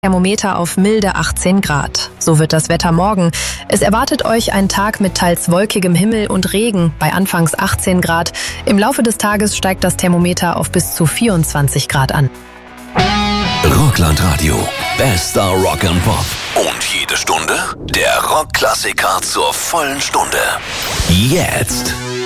Thermometer auf milde 18 Grad. So wird das Wetter morgen. Es erwartet euch ein Tag mit teils wolkigem Himmel und Regen bei anfangs 18 Grad. Im Laufe des Tages steigt das Thermometer auf bis zu 24 Grad an. Rockland Radio. Bester Rock and Pop. Und jede Stunde der Rockklassiker zur vollen Stunde. Jetzt